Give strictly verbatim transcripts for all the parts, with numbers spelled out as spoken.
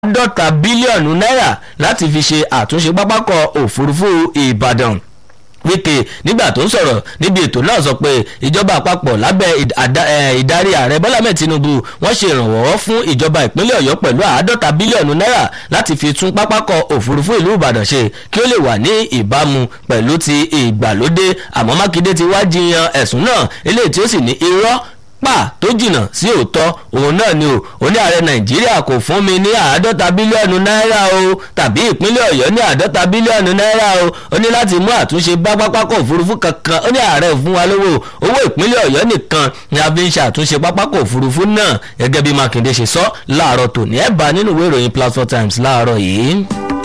àádọ́ta bílíọ̀nù náírà láti fi ṣe àtúnṣe pápákọ̀ òfurufú Ìbàdàn. Wike nígbà tó ń sọ̀rọ̀ níbi ètò náà sọ pé ìjọba àpapọ̀ lábẹ́ ìdarí ààrẹ Bọ́lá Ahmed Tinubu wọ́n ṣe ìrànwọ́ fún ìjọba ìpínlẹ̀ Ọ̀yọ́ pẹ̀lú àádọ́ta bílíọ̀nù náírà láti fi tún pápákọ̀ òfurufú ìlú Ìbàdàn ṣe kí ó lè wà ní ìbámu pẹ̀lú ti ìgbàlódé. Àmọ́ Mákindé ti wá jiyàn ẹ̀sùn náà eléyìí tí ó sì ní irọ́ pa tó jìnnà sí òótọ́ òun náà ni o ó ní ààrẹ Nàìjíríà kò fún mi ní àádọ́ta bílíọ̀nù náírà o tàbí ìpínlẹ̀ Ọ̀yọ́ ní àádọ́ta bílíọ̀nù náírà o ó ní láti mú àtúnṣe bá pápákọ̀ òfurufú kankan ó ní ààrẹ fún wa lówó owó ìpínlẹ̀ Ọ̀yọ́ nìkan ni a fi ń ṣe àtúnṣe pápákọ̀ òfurufú náà gẹ́gẹ́ bí Mákindé ṣe sọ láàárọ̀ tòní ẹ̀ bá nínú ìwé ìròyìn Platform Times láàárọ̀ yìí.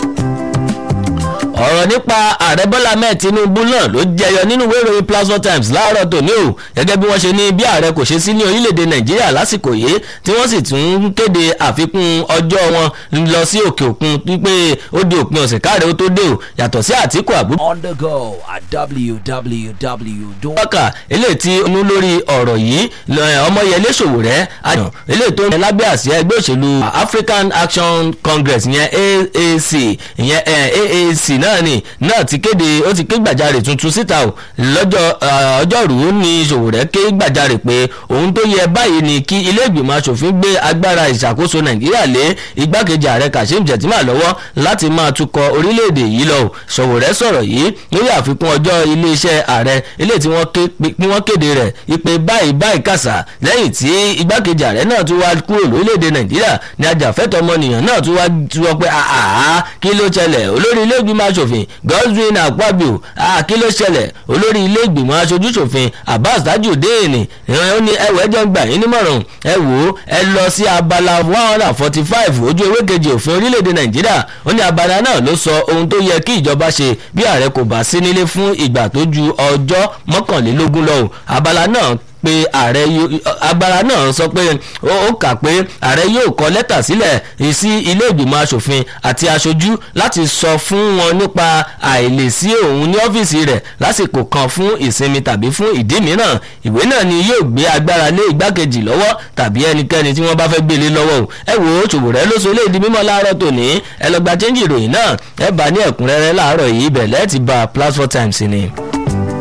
Ọ̀rọ̀ nípa ààrẹ Bọ́lá Ahmed Tinubu náà ló jẹyọ nínú ìwé ìròyìn Platform Times láàárọ̀ tòní o gẹ́gẹ́ bí wọ́n ṣe ní bí ààrẹ kò ṣe sí ní orílẹ̀-èdè Nàìjíríà lásìkò yìí tí wọ́n sì tún kéde àfikún ọjọ́ wọn lọ sí òkè òkun wípé ó di òpin ọ̀sẹ̀ káàrẹ ó tó dé o yàtọ̀ sí Àtíkù Abubakar. On the go at w w w. Bákà eléyìí tí inú lórí ọ̀rọ̀ yìí Ọmọyẹlé Sowore àyàn eléyìí tó ń lábẹ́ àsíá ẹgbẹ́ òṣèlú African Action Congress ìyẹn A A C ìyẹn A A C náà náà ni náà ti kéde ó ti ké gbàjarè tuntun síta o lọ́jọ́ ọjọ́rùú ní Sowore ké gbàjarè pé òun tó yẹ báyìí ni kí ilé ìgbìmọ̀ asòfin gbé agbára ìṣàkóso Nàìjíríà lé igbákejì ààrẹ Kashim Shettima lọ́wọ́ láti máa tukọ̀ orílẹ̀-èdè yìí lọ. Sowore sọ̀rọ̀ yìí lórí àfikún ọjọ́ iléeṣẹ́ ààrẹ ilé tí wọ́n kéde rẹ̀ ìpè báyìí báyìí kàṣà lẹ́yìn tí igbákejì ààrẹ náà tún wá kúrò lórílẹ̀-èdè Nàìjíríà ní ajàfẹ́tọ̀ọ́ ọmọnìyàn náà tún wá sọ pé àhàhà kí ló ṣẹlẹ̀ olórí ilé ìgbìmọ̀ asòfin Godswin Akpabio kí ló ṣẹlẹ̀ olórí ilé ìgbìmọ̀ aṣojúṣòfin Abbas Tajudeen ó ní ẹwọ ẹjọ́ gbà yín nímọ̀ràn ẹ wò ó ẹ lọ sí abala one hundred forty five ojú ewé kejì òfin orílẹ̀-èdè Nàìjíríà ó ní abala náà ló sọ ohun tó yẹ kí ìjọba ṣe bí ààrẹ kò bá sí nílé fún ìgbà tó ju ọjọ́ mọ́kànlélógún lọ. Abala náà pé ààrẹ agbára náà sọ pé ó kà pé ààrẹ yóò kọ lẹ́tà sílẹ̀ sí ilé ìgbìmọ̀ asòfin àti aṣojú láti sọ fún wọn nípa àìlèsí òun ní ọ́fíìsì rẹ̀ lásìkò kan fún ìsinmi tàbí fún ìdí mìíràn. Ìwé náà ni yóò gbé agbára lé igbákejì lọ́wọ́ tàbí ẹnikẹ́ni tí wọ́n bá fẹ́ gbélé lọ́wọ́ o. ẹ wo Sowore ló sọ léèdì mímọ́ láàárọ̀ tòní ẹ lọ gba chẹ́ńjì ìròyìn náà ẹ bá ní ẹ̀kúnrẹ́rẹ́ láàárọ̀ yìí ibẹ̀ lẹ́ẹ̀tì bá Platform Times ni.